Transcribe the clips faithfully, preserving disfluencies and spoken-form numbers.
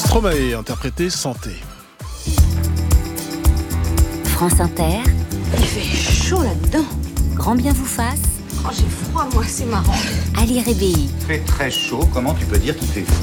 Stromae, interprété Santé. France Inter. Il fait chaud là-dedans. Grand bien vous fasse. Oh, j'ai froid, moi, c'est marrant. Ali Rébéi. Il fait très chaud, comment tu peux dire qu'il fait froid ?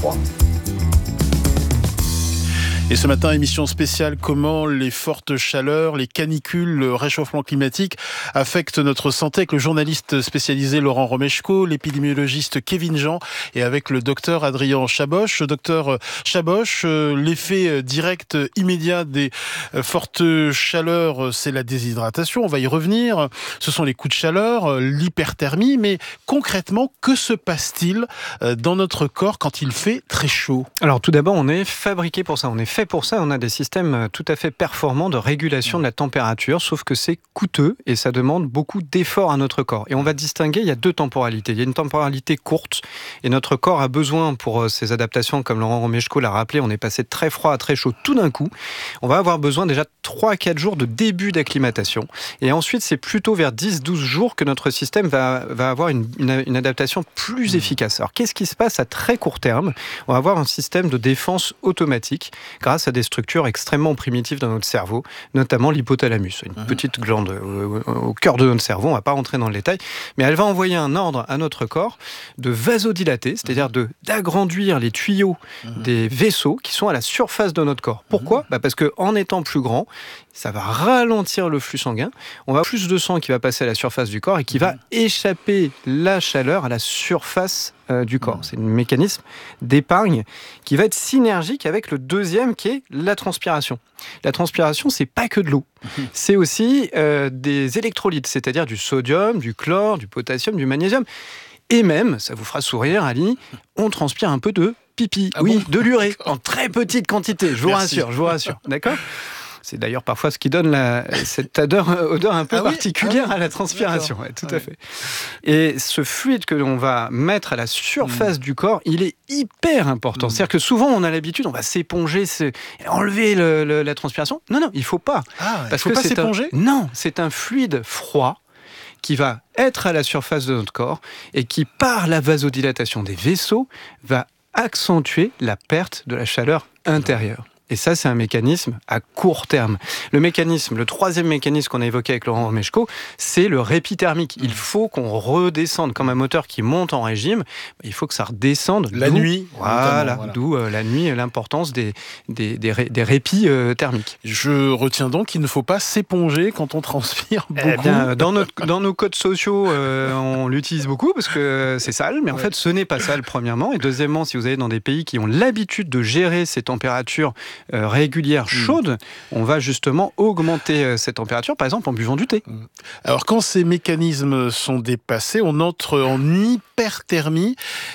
Et ce matin, émission spéciale, comment les fortes chaleurs, les canicules, le réchauffement climatique affectent notre santé, avec le journaliste spécialisé Laurent Romeshko, l'épidémiologiste Kevin Jean et avec le docteur Adrien Chaboch. Docteur Chaboch, l'effet direct immédiat des fortes chaleurs, c'est la déshydratation, on va y revenir. Ce sont les coups de chaleur, l'hyperthermie, mais concrètement, que se passe-t-il dans notre corps quand il fait très chaud ? Alors tout d'abord, on est fabriqué pour ça, on est fait pour ça, on a des systèmes tout à fait performants de régulation de la température, sauf que c'est coûteux et ça demande beaucoup d'efforts à notre corps. Et on va distinguer, il y a deux temporalités. Il y a une temporalité courte et notre corps a besoin pour ces adaptations, comme Laurent Romeshko l'a rappelé, on est passé de très froid à très chaud tout d'un coup. On va avoir besoin déjà de trois à quatre jours de début d'acclimatation. Et ensuite, c'est plutôt vers dix à douze jours que notre système va, va avoir une, une, une adaptation plus efficace. Alors qu'est-ce qui se passe à très court terme ? On va avoir un système de défense automatique grâce à des structures extrêmement primitives dans notre cerveau, notamment l'hypothalamus, une petite glande au, au cœur de notre cerveau, on ne va pas rentrer dans le détail, mais elle va envoyer un ordre à notre corps de vasodilater, c'est-à-dire de, d'agrandir les tuyaux des vaisseaux qui sont à la surface de notre corps. Pourquoi ? Bah parce qu'en étant plus grand, ça va ralentir le flux sanguin, on va avoir plus de sang qui va passer à la surface du corps et qui va échapper la chaleur à la surface euh, du corps. C'est un mécanisme d'épargne qui va être synergique avec le deuxième qui est la transpiration. La transpiration, c'est pas que de l'eau, c'est aussi euh, des électrolytes, c'est-à-dire du sodium, du chlore, du potassium, du magnésium. Et même, ça vous fera sourire Ali, on transpire un peu de pipi, ah oui, bon de l'urée, en très petite quantité, je vous Merci. rassure, je vous rassure, d'accord ? C'est d'ailleurs parfois ce qui donne la, cette odeur, odeur un peu ah oui particulière ah oui à la transpiration. Ouais, tout ah à oui. fait. Et ce fluide que l'on va mettre à la surface mmh. du corps, il est hyper important. Mmh. C'est-à-dire que souvent, on a l'habitude, on va s'éponger, enlever le, le, la transpiration. Non, non, il ne faut pas. Ah, parce il ne faut que pas s'éponger un, Non, c'est un fluide froid qui va être à la surface de notre corps et qui, par la vasodilatation des vaisseaux, va accentuer la perte de la chaleur intérieure. Et ça, c'est un mécanisme à court terme. Le mécanisme, le troisième mécanisme qu'on a évoqué avec Laurent Romeshko, c'est le répit thermique. Il faut qu'on redescende, comme un moteur qui monte en régime, il faut que ça redescende. La nuit. Voilà, voilà. D'où euh, la nuit, l'importance des, des, des, ré, des répits euh, thermiques. Je retiens donc qu'il ne faut pas s'éponger quand on transpire beaucoup. Eh bien, dans, notre, dans nos codes sociaux, euh, on l'utilise beaucoup parce que c'est sale, mais en ouais. fait, ce n'est pas sale, premièrement. Et deuxièmement, si vous allez dans des pays qui ont l'habitude de gérer ces températures Euh, régulière chaude, mmh. on va justement augmenter euh, cette température, par exemple en buvant du thé. Mmh. Alors quand ces mécanismes sont dépassés, on entre en hyperthermie.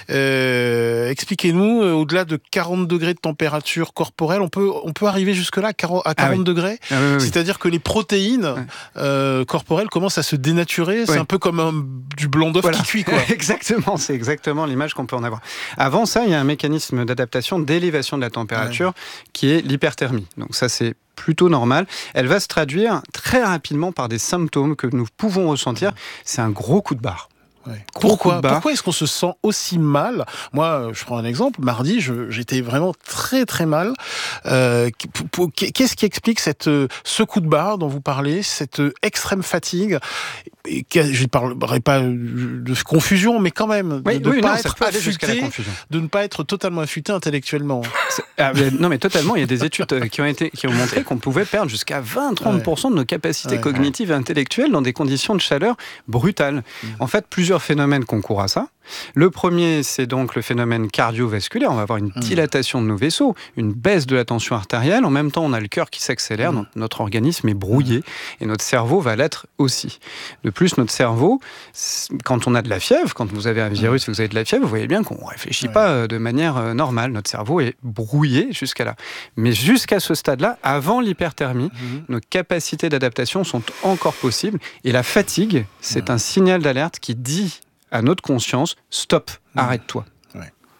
Euh, expliquez-nous, euh, au-delà de quarante degrés de température corporelle, on peut, on peut arriver jusque-là à quarante ah oui. degrés ah oui, oui, c'est-à-dire que les protéines ouais. euh, corporelles commencent à se dénaturer. C'est ouais. un peu comme un, du blanc d'œuf voilà. qui cuit, quoi. Exactement, c'est exactement l'image qu'on peut en avoir. Avant ça, il y a un mécanisme d'adaptation, d'élévation de la température ouais. qui est l'hyperthermie. Donc ça, c'est plutôt normal. Elle va se traduire très rapidement par des symptômes que nous pouvons ressentir. C'est un gros coup de barre. Ouais. Pourquoi, pourquoi est-ce qu'on se sent aussi mal ? Moi, je prends un exemple. Mardi, je, j'étais vraiment très très mal. Euh, qu'est-ce qui explique cette, ce coup de barre dont vous parlez, cette extrême fatigue ? Et je ne parlerai pas de confusion, mais quand même, oui, de, de, oui, pas non, être pas affûté, de ne pas être totalement affûté intellectuellement. Ah, mais, non, mais totalement. Il y a des études qui ont, été, qui ont montré qu'on pouvait perdre jusqu'à vingt à trente pour cent ouais. de nos capacités ouais, cognitives ouais. et intellectuelles dans des conditions de chaleur brutales. Mmh. En fait, plusieurs phénomènes concourent à ça. Le premier, c'est donc le phénomène cardiovasculaire. On va avoir une dilatation de nos vaisseaux, une baisse de la tension artérielle. En même temps, on a le cœur qui s'accélère, donc notre organisme est brouillé et notre cerveau va l'être aussi. De plus, notre cerveau, quand on a de la fièvre, quand vous avez un virus et que vous avez de la fièvre, vous voyez bien qu'on ne réfléchit ouais. pas de manière normale. Notre cerveau est brouillé jusqu'à là. Mais jusqu'à ce stade-là, avant l'hyperthermie, mmh. nos capacités d'adaptation sont encore possibles. Et la fatigue, c'est mmh. un signal d'alerte qui dit à notre conscience, stop, mmh. arrête-toi. Ouais.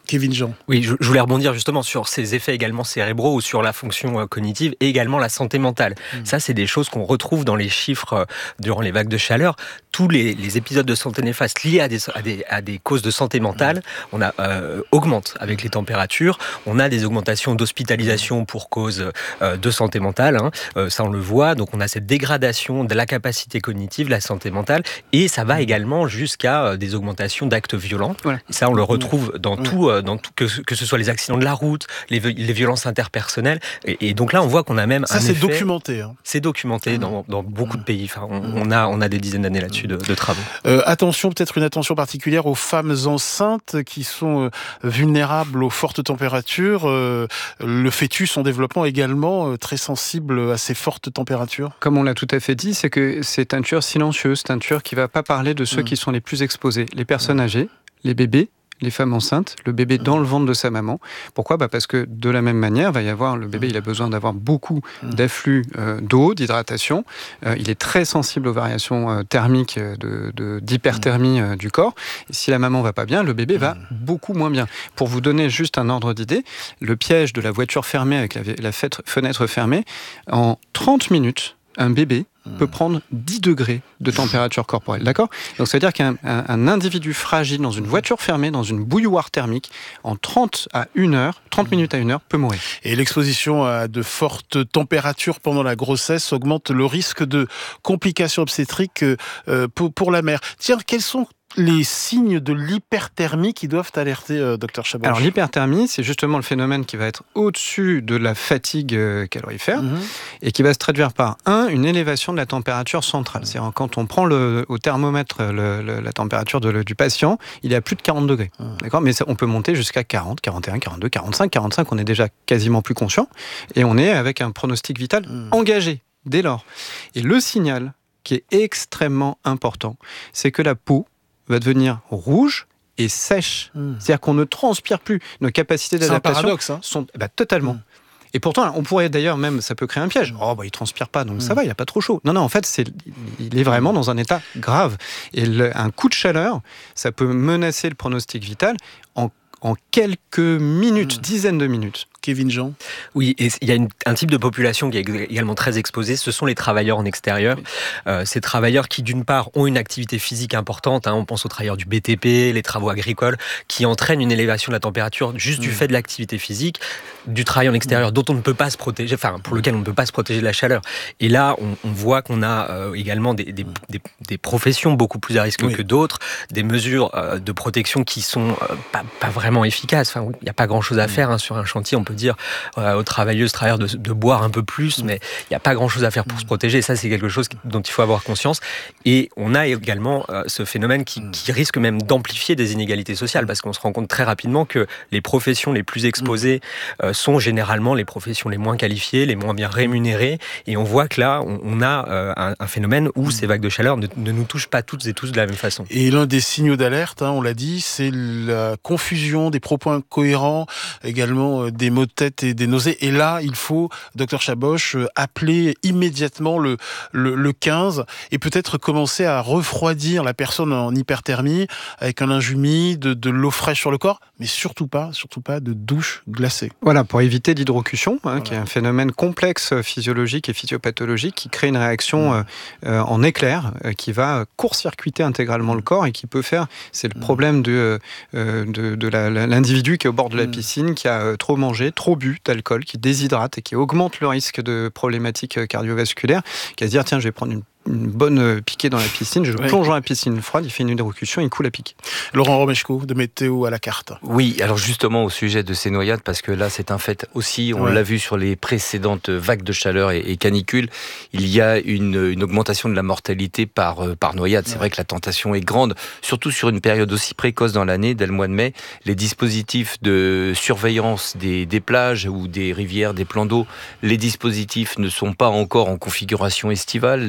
Kevin Jean. Oui, je, je voulais rebondir justement sur ces effets également cérébraux ou sur la fonction euh, cognitive et également la santé mentale. Mmh. Ça, c'est des choses qu'on retrouve dans les chiffres euh, durant les vagues de chaleur. Tous les, les épisodes de santé néfastes liés à des, à des, à des causes de santé mentale, mmh. on a, euh, augmentent avec les températures. On a des augmentations d'hospitalisation pour cause euh, de santé mentale. Hein. Euh, ça, on le voit. Donc, on a cette dégradation de la capacité cognitive, de la santé mentale. Et ça va mmh. également jusqu'à euh, des augmentations d'actes violents. Voilà. Et ça, on le retrouve mmh. dans mmh. tout. Dans tout, que, que ce soit les accidents de la route, les, les violences interpersonnelles. Et, et donc là, on voit qu'on a même ça, un c'est effet... documenté. Hein. C'est documenté mmh. dans, dans beaucoup de pays. Enfin, on, on, a, on a des dizaines d'années là-dessus de, de travaux. Euh, attention, peut-être une attention particulière aux femmes enceintes qui sont euh, vulnérables aux fortes températures. Euh, le fœtus en développement également euh, très sensible à ces fortes températures. Comme on l'a tout à fait dit, c'est que c'est un tueur silencieux. C'est un tueur qui ne va pas parler de ceux mmh. qui sont les plus exposés. Les personnes âgées, les bébés, les femmes enceintes, le bébé dans le ventre de sa maman. Pourquoi ? Bah parce que de la même manière, va y avoir le bébé, il a besoin d'avoir beaucoup d'afflux euh, d'eau, d'hydratation. Euh, il est très sensible aux variations euh, thermiques, de, de, d'hyperthermie euh, du corps. Et si la maman va pas bien, le bébé va beaucoup moins bien. Pour vous donner juste un ordre d'idée, le piège de la voiture fermée avec la, la fenêtre fermée, en trente minutes, un bébé peut prendre dix degrés de température corporelle, d'accord ? Donc ça veut dire qu'un un, un individu fragile dans une voiture fermée, dans une bouilloire thermique, en trente à une heure, trente minutes à une heure, peut mourir. Et l'exposition à de fortes températures pendant la grossesse augmente le risque de complications obstétriques euh, pour, pour la mère. Tiens, quels sont les signes de l'hyperthermie qui doivent alerter euh, docteur Chaboch? Alors l'hyperthermie, c'est justement le phénomène qui va être au-dessus de la fatigue euh, calorifère mmh. et qui va se traduire par, un, une élévation de la température centrale. C'est-à-dire quand on prend le, au thermomètre le, le, la température de, le, du patient, il est à plus de quarante degrés. Mmh. D'accord ? Mais ça, on peut monter jusqu'à quarante, quarante et un, quarante-deux, quarante-cinq. quarante-cinq, on est déjà quasiment plus conscient et on est avec un pronostic vital mmh. engagé dès lors. Et le signal qui est extrêmement important, c'est que la peau va devenir rouge et sèche. Mmh. C'est-à-dire qu'on ne transpire plus. Nos capacités d'adaptation c'est un paradoxe, hein. sont bah, totalement. Mmh. Et pourtant, on pourrait d'ailleurs même, ça peut créer un piège. Oh, bah, il transpire pas, donc mmh. ça va, il n'y a pas trop chaud. Non, non, en fait, c'est, il est vraiment dans un état grave. Et le, un coup de chaleur, ça peut menacer le pronostic vital en, en quelques minutes, mmh. dizaines de minutes. Kevin Jean. Oui, et il y a une, un type de population qui est également très exposée, ce sont les travailleurs en extérieur. Oui. Euh, ces travailleurs qui, d'une part, ont une activité physique importante, hein, on pense aux travailleurs du B T P, les travaux agricoles, qui entraînent une élévation de la température juste mmh. du fait de l'activité physique, du travail en extérieur mmh. dont on ne peut pas se protéger, enfin, pour lequel on ne peut pas se protéger de la chaleur. Et là, on, on voit qu'on a euh, également des, des, des, des professions beaucoup plus à risque oui. que d'autres, des mesures euh, de protection qui sont euh, pas, pas vraiment efficaces. Enfin, il n'y a pas grand-chose à faire hein, sur un chantier, on peut dire euh, aux travailleuses, travailleurs de, de boire un peu plus, mais il n'y a pas grand-chose à faire pour se protéger. Et ça, c'est quelque chose dont il faut avoir conscience. Et on a également euh, ce phénomène qui, qui risque même d'amplifier des inégalités sociales, parce qu'on se rend compte très rapidement que les professions les plus exposées euh, sont généralement les professions les moins qualifiées, les moins bien rémunérées. Et on voit que là, on, on a euh, un, un phénomène où ces vagues de chaleur ne, ne nous touchent pas toutes et tous de la même façon. Et l'un des signaux d'alerte, hein, on l'a dit, c'est la confusion, des propos incohérents, également euh, des maux de tête et des nausées. Et là, il faut, docteur Chaboch, appeler immédiatement le, le, le quinze et peut-être commencer à refroidir la personne en hyperthermie avec un linge humide, de, de l'eau fraîche sur le corps, mais surtout pas, surtout pas de douche glacée. Voilà, pour éviter l'hydrocution, hein, voilà. qui est un phénomène complexe physiologique et physiopathologique qui crée une réaction mmh. euh, en éclair euh, qui va court-circuiter intégralement le corps et qui peut faire, c'est le problème de, euh, de, de la, l'individu qui est au bord de la piscine, qui a euh, trop mangé, trop bu d'alcool, qui déshydrate et qui augmente le risque de problématiques cardiovasculaires, qui va se dire tiens, je vais prendre une une bonne piquée dans la piscine, je oui. plonge dans la piscine froide, il fait une hydrocution, il coule à pic. Laurent Romeshko, de Météo à la carte. Oui, alors justement au sujet de ces noyades, parce que là c'est un fait aussi, on ouais. l'a vu sur les précédentes vagues de chaleur et, et canicules, il y a une, une augmentation de la mortalité par, par noyade. C'est ouais. vrai que la tentation est grande, surtout sur une période aussi précoce dans l'année, dès le mois de mai. Les dispositifs de surveillance des, des plages ou des rivières, des plans d'eau, les dispositifs ne sont pas encore en configuration estivale, les maîtres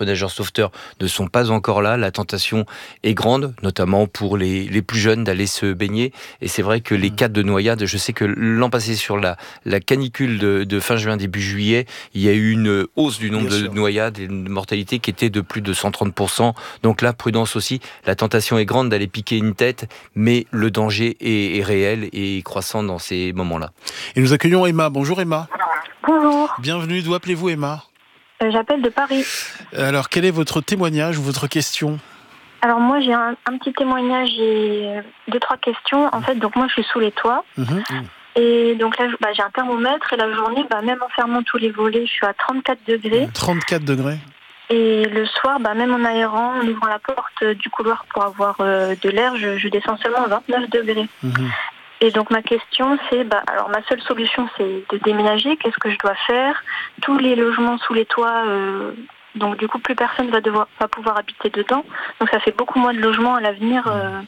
nageurs sauveteurs ne sont pas encore là. La tentation est grande, notamment pour les, les plus jeunes, d'aller se baigner. Et c'est vrai que les cas de noyade, je sais que l'an passé, sur la, la canicule de, de fin juin, début juillet, il y a eu une hausse du nombre Bien de sûr. noyades et une mortalité qui était de plus de cent trente pour cent. Donc là, prudence aussi. La tentation est grande d'aller piquer une tête, mais le danger est, est réel et croissant dans ces moments-là. Et nous accueillons Emma. Bonjour Emma. Bonjour. Bienvenue. D'où appelez-vous Emma ? euh, J'appelle de Paris. Alors, quel est votre témoignage ou votre question ? Alors moi j'ai un, un petit témoignage et deux, trois questions. En fait, donc moi je suis sous les toits. Mmh. Et donc là bah, j'ai un thermomètre et la journée, bah, même en fermant tous les volets, je suis à trente-quatre degrés. trente-quatre degrés. Et le soir, bah, même en aérant, en ouvrant la porte du couloir pour avoir euh, de l'air, je, je descends seulement à vingt-neuf degrés. Mmh. Et donc ma question c'est, bah, alors ma seule solution c'est de déménager. Qu'est-ce que je dois faire ? Tous les logements sous les toits... Euh, Donc du coup, plus personne va devoir va pouvoir habiter dedans. Donc ça fait beaucoup moins de logements à l'avenir. Euh...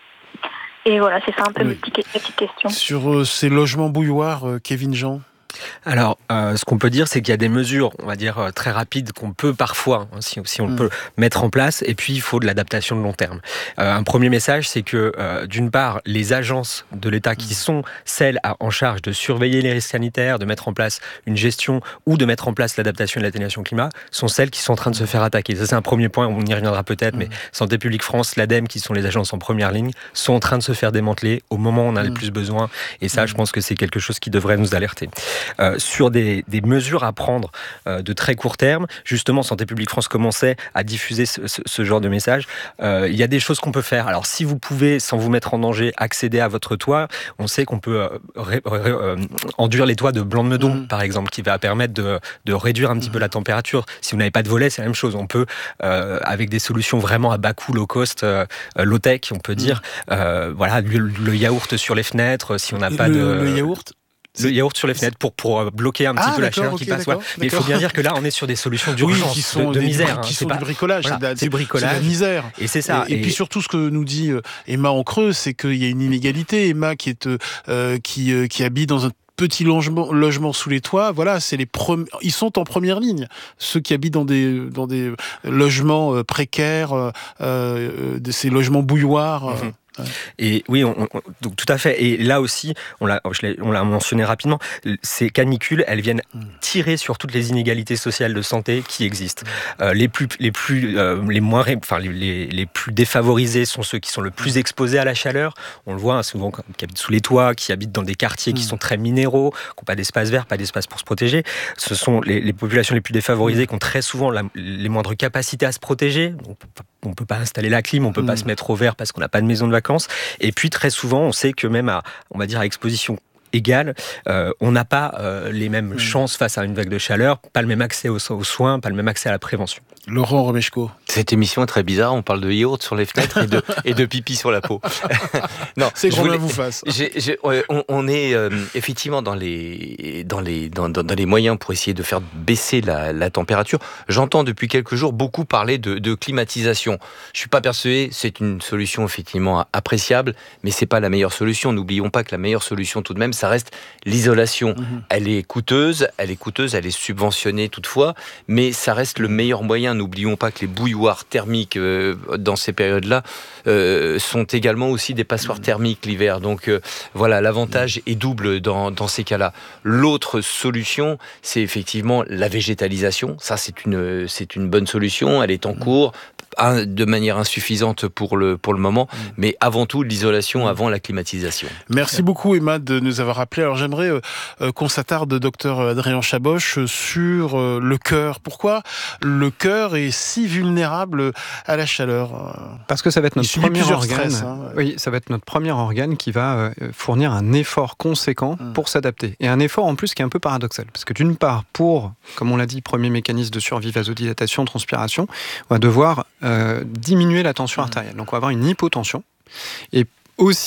Et voilà, c'est ça un peu oui. mes petites questions. Sur euh, ces logements bouilloires, euh, Kevin Jean. Alors, euh, ce qu'on peut dire, c'est qu'il y a des mesures, on va dire, euh, très rapides qu'on peut parfois, hein, si, si on mmh. peut, mettre en place, et puis il faut de l'adaptation de long terme. Euh, un premier message, c'est que, euh, d'une part, les agences de l'État qui sont celles à, en charge de surveiller les risques sanitaires, de mettre en place une gestion ou de mettre en place l'adaptation et l'atténuation climat, sont celles qui sont en train de se faire attaquer. Ça, c'est un premier point, on y reviendra peut-être, mmh. mais Santé publique France, l'ADEME, qui sont les agences en première ligne, sont en train de se faire démanteler au moment où on a mmh. le plus besoin, et ça, mmh. je pense que c'est quelque chose qui devrait nous alerter. Euh, sur des, des mesures à prendre euh, de très court terme, justement Santé publique France commençait à diffuser ce, ce, ce genre de message. Euh, il y a des choses qu'on peut faire. Alors si vous pouvez, sans vous mettre en danger, accéder à votre toit, on sait qu'on peut euh, ré, ré, euh, enduire les toits de blanc de meudon, mmh. par exemple, qui va permettre de, de réduire un petit mmh. peu la température. Si vous n'avez pas de volet, c'est la même chose. On peut, euh, avec des solutions vraiment à bas coût, low cost, euh, low tech, on peut dire, mmh. euh, voilà, le, le yaourt sur les fenêtres, si on n'a pas le, de... Le yaourt Le yaourt sur les fenêtres pour, pour bloquer un petit ah, peu la chaleur okay, qui passe. d'accord, ouais. Mais il faut bien dire que là, on est sur des solutions d'urgence, oui, qui sont de, de des, misère. Qui hein. sont pas, du bricolage. Voilà, c'est, de, c'est du bricolage. C'est de la misère. Et c'est ça. Et, et, et puis surtout, ce que nous dit Emma en creux, c'est qu'il y a une inégalité. Emma qui, est, euh, qui, euh, qui habite dans un petit logement, logement sous les toits, voilà, c'est les prom- ils sont en première ligne. Ceux qui habitent dans des, dans des logements euh, précaires, euh, euh, ces logements bouilloires. Mm-hmm. euh, Et oui, on, on, donc tout à fait. Et là aussi, on l'a, on l'a mentionné rapidement, ces canicules, elles viennent tirer sur toutes les inégalités sociales de santé qui existent. Euh, les plus, les plus, euh, les moins, enfin les, les plus défavorisés sont ceux qui sont le plus exposés à la chaleur. On le voit hein, souvent qui habitent sous les toits, qui habitent dans des quartiers qui sont très minéraux, qui n'ont pas d'espace vert, pas d'espace pour se protéger. Ce sont les, les populations les plus défavorisées qui ont très souvent la, les moindres capacités à se protéger. Donc, on ne peut pas installer la clim, on ne peut mmh. pas se mettre au vert parce qu'on n'a pas de maison de vacances. Et puis très souvent, on sait que même à, on va dire, à exposition égale, euh, on n'a pas euh, les mêmes mmh. chances face à une vague de chaleur, pas le même accès aux, aux soins, pas le même accès à la prévention. Laurent Romeshko. Cette émission est très bizarre, on parle de yaourt sur les fenêtres et de, et de pipi sur la peau. Non, c'est grand bien vous fasse. J'ai, j'ai, on, on est euh, effectivement dans les, dans, les, dans, dans, dans les moyens pour essayer de faire baisser la, la température. J'entends depuis quelques jours beaucoup parler de, de climatisation. Je ne suis pas persuadé, c'est une solution effectivement appréciable, mais ce n'est pas la meilleure solution. N'oublions pas que la meilleure solution tout de même, ça reste l'isolation. Mmh. Elle est coûteuse, elle est coûteuse, elle est subventionnée toutefois, mais ça reste le meilleur moyen. N'oublions pas que les bouilloires thermiques euh, dans ces périodes-là euh, sont également aussi des passoires thermiques l'hiver. Donc euh, voilà, l'avantage est double dans, dans ces cas-là. L'autre solution, c'est effectivement la végétalisation. Ça, c'est une, c'est une bonne solution. Elle est en cours, de manière insuffisante pour le, pour le moment, mais avant tout l'isolation avant la climatisation. Merci beaucoup Emma de nous avoir appelé. Alors j'aimerais euh, qu'on s'attarde, docteur Adrien Chaboche, sur euh, le cœur. Pourquoi le cœur est si vulnérable à la chaleur ? Parce que ça va être notre premier organe. Stress, hein. Oui, ça va être notre premier organe qui va euh, fournir un effort conséquent mmh. pour s'adapter. Et un effort en plus qui est un peu paradoxal. Parce que d'une part, pour, comme on l'a dit, premier mécanisme de survie, vasodilatation, transpiration, on va devoir euh, diminuer la tension artérielle. Donc on va avoir une hypotension. Et aussi,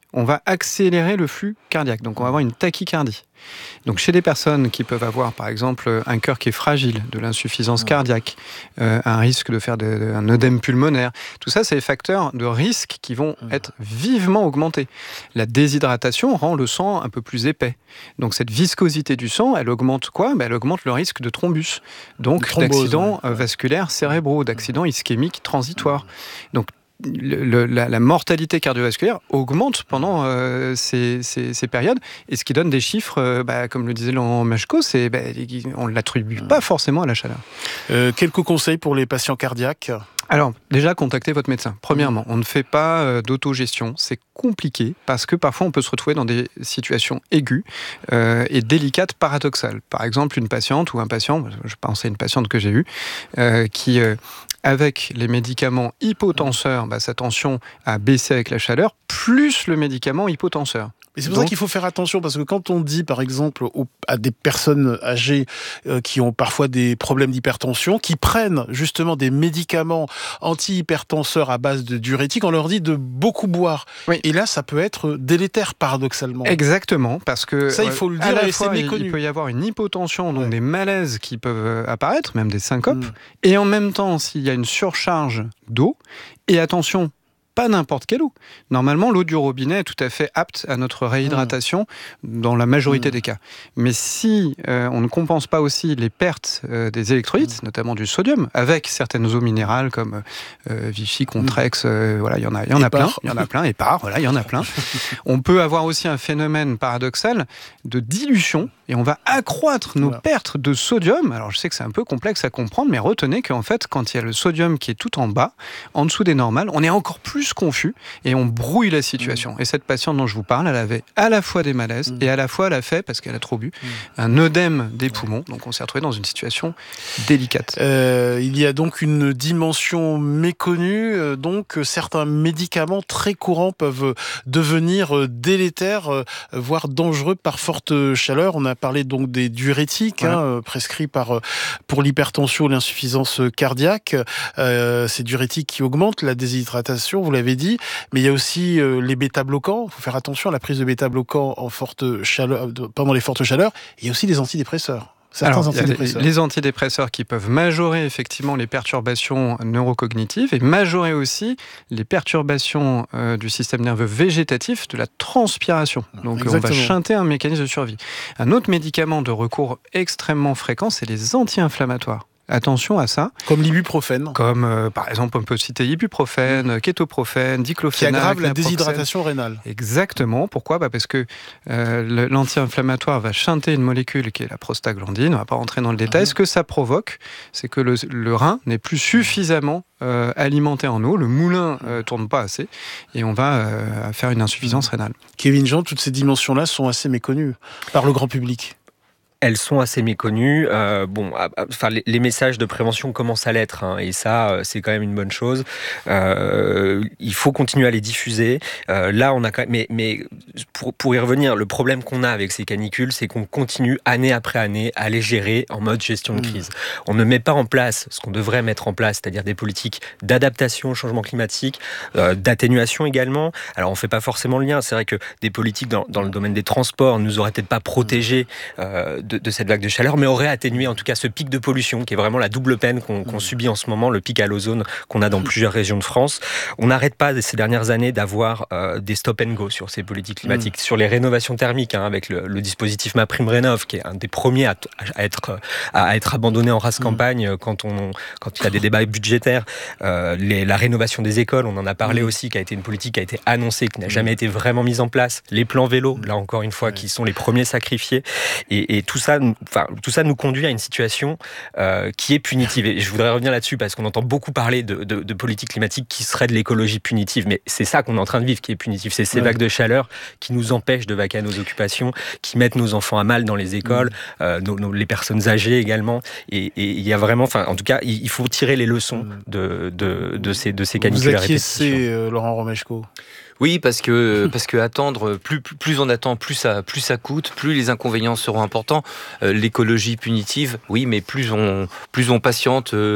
on va accélérer le flux cardiaque. Donc on va avoir une tachycardie. Donc chez des personnes qui peuvent avoir par exemple un cœur qui est fragile, de l'insuffisance cardiaque, euh, un risque de faire de, de, un œdème pulmonaire, tout ça c'est des facteurs de risque qui vont être vivement augmentés. La déshydratation rend le sang un peu plus épais. Donc cette viscosité du sang, elle augmente quoi ? Ben, elle augmente le risque de thrombus, donc d'accidents ouais. vasculaires cérébraux, d'accidents ischémiques transitoires. Donc Le, le, la, la mortalité cardiovasculaire augmente pendant euh, ces, ces, ces périodes, et ce qui donne des chiffres, euh, bah, comme le disait Laurent Machko, c'est, bah, on ne l'attribue pas forcément à la chaleur. Euh, quelques conseils pour les patients cardiaques ? Alors, déjà, contactez votre médecin. Premièrement, on ne fait pas euh, d'autogestion. C'est compliqué parce que parfois, on peut se retrouver dans des situations aiguës euh, et délicates, paradoxales. Par exemple, une patiente ou un patient, je pense à une patiente que j'ai eue, euh, qui, euh, avec les médicaments hypotenseurs, bah, sa tension a baissé avec la chaleur, plus le médicament hypotenseur. Et c'est pour Donc, ça qu'il faut faire attention, parce que quand on dit, par exemple, aux, à des personnes âgées euh, qui ont parfois des problèmes d'hypertension, qui prennent justement des médicaments anti-hypertenseurs à base de diurétiques, on leur dit de beaucoup boire. Oui. Et là, ça peut être délétère, paradoxalement. Exactement, parce que ça, il faut le dire, à la et fois, c'est méconnu. Il peut y avoir une hypotension, donc ouais. des malaises qui peuvent apparaître, même des syncopes, mmh. et en même temps, s'il y a une surcharge d'eau, et attention, pas n'importe quelle eau. Normalement, l'eau du robinet est tout à fait apte à notre réhydratation mmh. dans la majorité mmh. des cas. Mais si euh, on ne compense pas aussi les pertes euh, des électrolytes, mmh. notamment du sodium, avec certaines eaux minérales comme euh, Vichy, Contrex, euh, voilà, il y en a, il y en a plein, il y en a plein, Épar, voilà, il y en a plein. On peut avoir aussi un phénomène paradoxal de dilution, et on va accroître nos voilà. pertes de sodium. Alors, je sais que c'est un peu complexe à comprendre, mais retenez qu'en fait, quand il y a le sodium qui est tout en bas, en dessous des normales, on est encore plus confus et on brouille la situation. Mmh. Et cette patiente dont je vous parle, elle avait à la fois des malaises mmh. et à la fois elle a fait, parce qu'elle a trop bu, mmh. un œdème des poumons. Donc on s'est retrouvé dans une situation délicate. Euh, il y a donc une dimension méconnue. Euh, donc certains médicaments très courants peuvent devenir délétères, euh, voire dangereux par forte chaleur. On a parlé donc des diurétiques, voilà. hein, prescrits par, pour l'hypertension ou l'insuffisance cardiaque. Euh, ces diurétiques qui augmentent la déshydratation, vous l'avez dit, mais il y a aussi euh, les bêta-bloquants. Il faut faire attention à la prise de bêta-bloquants en forte chaleur, pendant les fortes chaleurs. Il y a aussi les antidépresseurs. Alors, antidépresseurs. Les antidépresseurs qui peuvent majorer effectivement les perturbations neurocognitives et majorer aussi les perturbations euh, du système nerveux végétatif, de la transpiration. Donc Exactement. On va chanter un mécanisme de survie. Un autre médicament de recours extrêmement fréquent, c'est les anti-inflammatoires. Attention à ça. Comme l'ibuprofène. Comme, euh, par exemple, on peut citer ibuprofène, mmh. kétoprofène, diclofénac. Qui aggrave la déshydratation rénale. Exactement. Pourquoi ? Bah parce que euh, l'anti-inflammatoire va chanter une molécule qui est la prostaglandine. On ne va pas rentrer dans le détail. Mmh. Ce que ça provoque, c'est que le, le rein n'est plus suffisamment euh, alimenté en eau. Le moulin ne euh, tourne pas assez. Et on va euh, faire une insuffisance mmh. rénale. Kevin Jean, toutes ces dimensions-là sont assez méconnues par le grand public. Elles sont assez méconnues. Euh, bon, enfin, les, les messages de prévention commencent à l'être, hein, et ça, c'est quand même une bonne chose. Euh, il faut continuer à les diffuser. Euh, là, on a quand même, mais, mais pour, pour y revenir, le problème qu'on a avec ces canicules, c'est qu'on continue année après année à les gérer en mode gestion de crise. Mmh. On ne met pas en place ce qu'on devrait mettre en place, c'est-à-dire des politiques d'adaptation au changement climatique, euh, d'atténuation également. Alors, on ne fait pas forcément le lien. C'est vrai que des politiques dans, dans le domaine des transports nous auraient peut-être pas protégés euh, De, de cette vague de chaleur, mais aurait atténué en tout cas ce pic de pollution qui est vraiment la double peine qu'on, qu'on subit en ce moment, le pic à l'ozone qu'on a dans plusieurs régions de France. On n'arrête pas ces dernières années d'avoir euh, des stop and go sur ces politiques climatiques, mmh. sur les rénovations thermiques, hein, avec le, le dispositif MaPrimeRénov, qui est un des premiers à, à, être, à être abandonné en race campagne mmh. quand, on, quand il y a des débats budgétaires. Euh, les, la rénovation des écoles, on en a parlé mmh. aussi, qui a été une politique qui a été annoncée, qui n'a jamais été vraiment mise en place. Les plans vélo, là encore une fois, mmh. qui sont les premiers sacrifiés. Et, et tout ça, enfin, tout ça nous conduit à une situation euh, qui est punitive. Et je voudrais revenir là-dessus parce qu'on entend beaucoup parler de, de, de politique climatique qui serait de l'écologie punitive. Mais c'est ça qu'on est en train de vivre qui est punitif. C'est ces ouais. vagues de chaleur qui nous empêchent de vaquer à nos occupations, qui mettent nos enfants à mal dans les écoles, mmh. euh, nos, nos, les personnes âgées également. Et il y a vraiment, enfin, en tout cas, il faut tirer les leçons de, de, de ces, de ces canicules à répétition. Vous acquiescez, euh, Laurent Romeshko ? Oui, parce que parce que attendre, plus plus on attend, plus ça plus ça coûte, plus les inconvénients seront importants. Euh, l'écologie punitive, oui, mais plus on plus on patiente. Euh,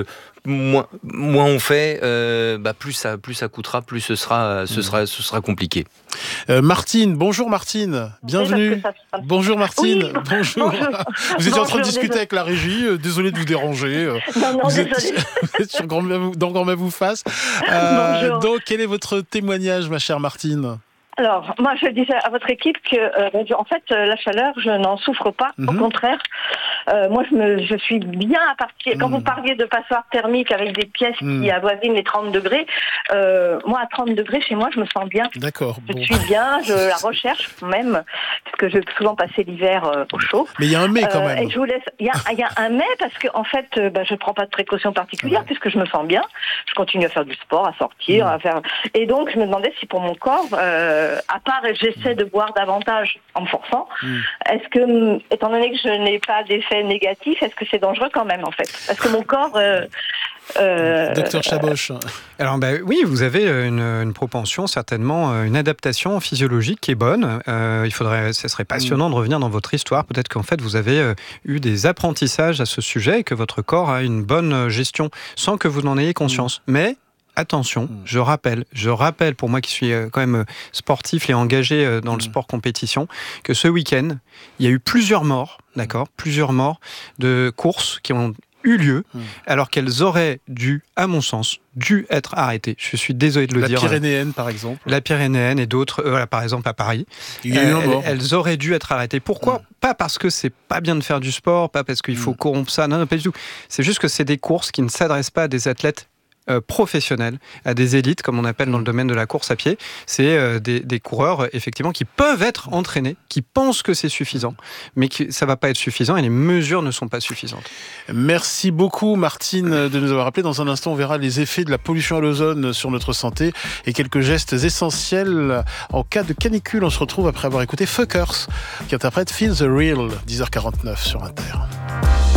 moins, moins on fait, euh, bah plus ça, plus ça coûtera, plus ce sera, ce sera, ce sera compliqué. Euh, Martine, bonjour Martine, bienvenue. Ça, ça... Bonjour Martine, oui, bonjour. bonjour. Vous étiez bonjour, en train de discuter désolé. avec la régie, euh, désolé de vous déranger. Euh, non, non, vous, désolé. êtes, vous êtes sur Grand Bien vous, dans Grand Bien vous fasse. Euh, bonjour. donc, quel est votre témoignage, ma chère Martine ? Alors, moi, je disais à votre équipe que, euh, en fait, euh, la chaleur, je n'en souffre pas. Mm-hmm. Au contraire, euh, moi, je, me, je suis bien à partir. Quand mm. vous parliez de passoire thermique avec des pièces mm. qui avoisinent les trente degrés, euh, moi, à trente degrés, chez moi, je me sens bien. D'accord. Je bon. suis bien, je la recherche même, parce que je vais souvent passer l'hiver euh, au chaud. Mais il y a un mais quand même. Euh, et je vous laisse. Il y a, y a un mais parce que, en fait, euh, bah, je ne prends pas de précautions particulières ouais. puisque je me sens bien. Je continue à faire du sport, à sortir, mm. à faire. Et donc, je me demandais si pour mon corps, euh, à part j'essaie de boire davantage en me forçant. Mmh. Est-ce que, étant donné que je n'ai pas d'effet négatif, est-ce que c'est dangereux quand même en fait ? Parce que mon corps... Euh, euh, Docteur Chaboch. Euh, Alors bah, oui, vous avez une, une propension, certainement, une adaptation physiologique qui est bonne. Euh, il faudrait, ce serait passionnant mmh. de revenir dans votre histoire. Peut-être qu'en fait, vous avez eu des apprentissages à ce sujet et que votre corps a une bonne gestion sans que vous n'en ayez conscience. Mmh. Mais attention, je rappelle, je rappelle pour moi qui suis quand même sportif et engagé dans le sport compétition, que ce week-end, il y a eu plusieurs morts, d'accord, plusieurs morts de courses qui ont eu lieu, alors qu'elles auraient dû, à mon sens, dû être arrêtées. Je suis désolé de le la dire. La Pyrénéenne, par exemple. La Pyrénéenne et d'autres, euh, voilà, par exemple à Paris. Il y a eu un elles, mort. elles auraient dû être arrêtées. Pourquoi ? Mmh. Pas parce que c'est pas bien de faire du sport, pas parce qu'il faut mmh. corrompre ça, non, non, pas du tout. C'est juste que c'est des courses qui ne s'adressent pas à des athlètes Euh, professionnels, à des élites, comme on appelle dans le domaine de la course à pied. C'est euh, des, des coureurs, effectivement, qui peuvent être entraînés, qui pensent que c'est suffisant, mais qui, ça ne va pas être suffisant et les mesures ne sont pas suffisantes. Merci beaucoup, Martine, de nous avoir appelé. Dans un instant, on verra les effets de la pollution à l'ozone sur notre santé et quelques gestes essentiels en cas de canicule. On se retrouve après avoir écouté Fuckers, qui interprète Feel the Real, dix heures quarante-neuf sur Inter.